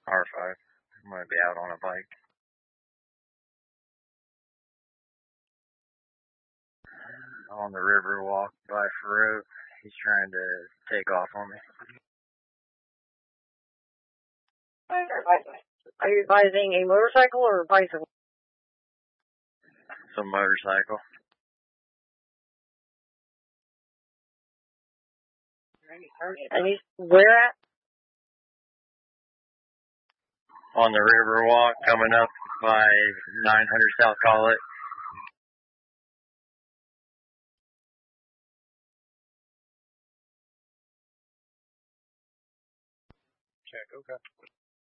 R5. I'm going to be out on a bike. On the river walk by Farouk. He's trying to take off on me. Are you advising a motorcycle or a bicycle? It's a motorcycle. And he's where at? On the river walk coming up by 900 South Collett. Check, okay.